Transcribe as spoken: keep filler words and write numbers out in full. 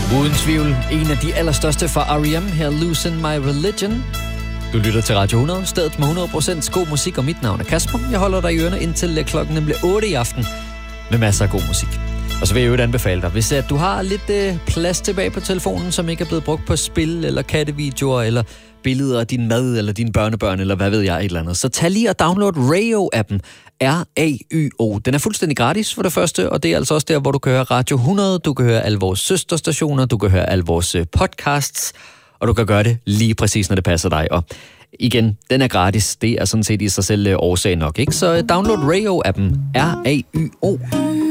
Uden tvivl, en af de allerstørste fra R E M her, Losing My Religion. Du lytter til Radio hundrede, stedet med hundrede procent god musik, og mit navn er Kasper. Jeg holder dig i ørerne indtil klokken bliver otte i aften med masser af god musik. Og så vil jeg jo anbefale dig, hvis at du har lidt øh, plads tilbage på telefonen, som ikke er blevet brugt på spil, eller kattevideoer, eller billeder af din mad, eller dine børnebørn, eller hvad ved jeg, et eller andet, så tag lige og download Rayo-appen. R A Y O. Den er fuldstændig gratis for det første, og det er altså også der, hvor du kan høre Radio hundrede, du kan høre alle vores søsterstationer, du kan høre alle vores podcasts, og du kan gøre det lige præcis, når det passer dig. Og igen, den er gratis. Det er sådan set i sig selv årsag nok, ikke? Så download Rayo-appen. R A Y O.